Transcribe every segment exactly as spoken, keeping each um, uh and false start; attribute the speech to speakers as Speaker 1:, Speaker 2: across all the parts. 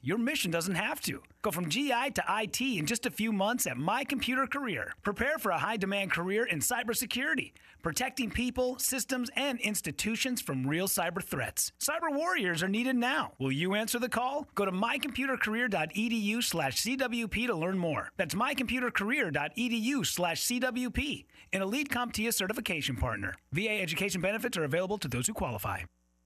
Speaker 1: your mission doesn't have to. Go from G I to I T in just a few months at My Computer Career. Prepare for a high-demand career in cybersecurity, protecting people, systems, and institutions from real cyber threats. Cyber warriors are needed now. Will you answer the call? Go to mycomputercareer.edu slash CWP to learn more. That's mycomputercareer.edu slash CWP, an Elite CompTIA certification partner. V A education benefits are available to those who qualify.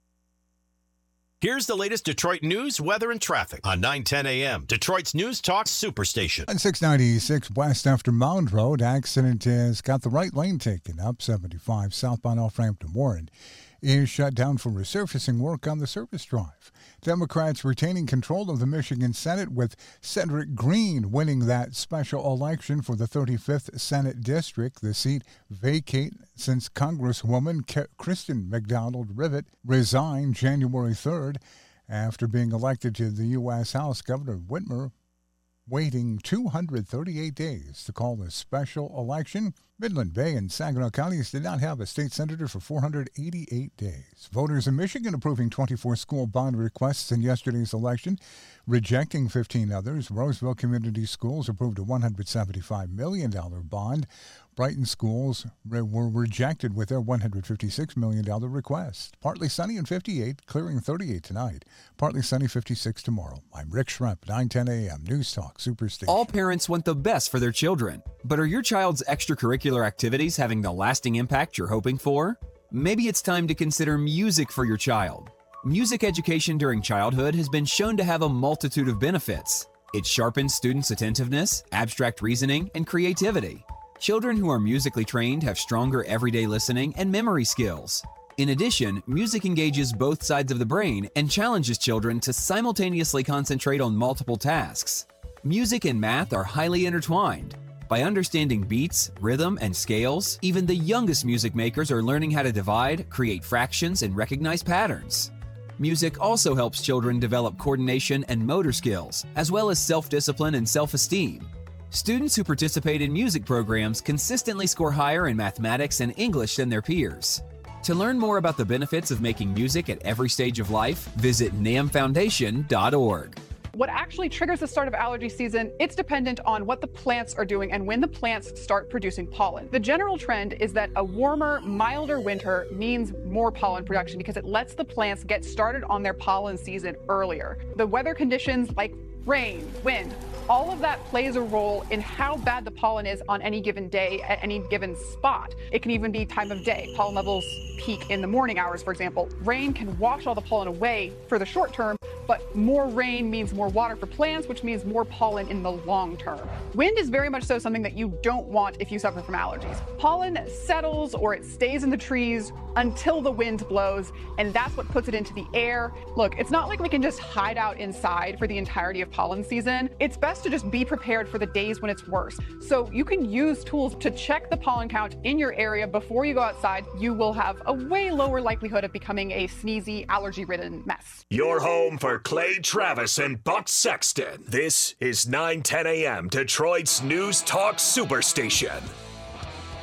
Speaker 2: Here's the latest Detroit news, weather, and traffic on nine ten a.m. Detroit's News Talk Superstation.
Speaker 3: On six ninety-six West after Mound Road, accident has got the right lane taken up. seventy-five southbound off ramp to Warren is shut down for resurfacing work on the service drive. Democrats retaining control of the Michigan Senate with Cedric Green winning that special election for the thirty-fifth Senate District. The seat vacate since Congresswoman K- Kristen McDonald-Rivet resigned January third after being elected to the U S House. Governor Whitmer waiting two hundred thirty-eight days to call a special election. Midland Bay and Saginaw counties did not have a state senator for four hundred eighty-eight days. Voters in Michigan approving twenty-four school bond requests in yesterday's election, rejecting fifteen others. Roseville Community Schools approved a one hundred seventy-five million dollars bond. Brighton schools re- were rejected with their one hundred fifty-six million dollars request. Partly sunny and fifty-eight, clearing thirty-eight tonight. Partly sunny, fifty-six tomorrow. I'm Rick Schremp, nine ten a.m. News Talk Superstation.
Speaker 4: All parents want the best for their children, but are your child's extracurricular activities having the lasting impact you're hoping for? Maybe it's time to consider music for your child. Music education during childhood has been shown to have a multitude of benefits. It sharpens students' attentiveness, abstract reasoning, and creativity. Children who are musically trained have stronger everyday listening and memory skills. In addition, music engages both sides of the brain and challenges children to simultaneously concentrate on multiple tasks. Music and math are highly intertwined. By understanding beats, rhythm, and scales, even the youngest music makers are learning how to divide, create fractions, and recognize patterns. Music also helps children develop coordination and motor skills, as well as self-discipline and self-esteem. Students who participate in music programs consistently score higher in mathematics and English than their peers. To learn more about the benefits of making music at every stage of life, visit N A M foundation dot org.
Speaker 5: What actually triggers the start of allergy season, it's dependent on what the plants are doing and when the plants start producing pollen. The general trend is that a warmer, milder winter means more pollen production because it lets the plants get started on their pollen season earlier. The weather conditions like rain, wind, all of that plays a role in how bad the pollen is on any given day at any given spot. It can even be time of day. Pollen levels peak in the morning hours, for example. Rain can wash all the pollen away for the short term, but more rain means more water for plants, which means more pollen in the long term. Wind is very much so something that you don't want if you suffer from allergies. Pollen settles or it stays in the trees until the wind blows, and that's what puts it into the air. Look, it's not like we can just hide out inside for the entirety of pollen season. It's best to just be prepared for the days when it's worse. So you can use tools to check the pollen count in your area before you go outside. You will have a way lower likelihood of becoming a sneezy, allergy-ridden mess.
Speaker 6: Your home for Clay Travis and Buck Sexton. This is nine ten a.m. Detroit's News Talk Superstation.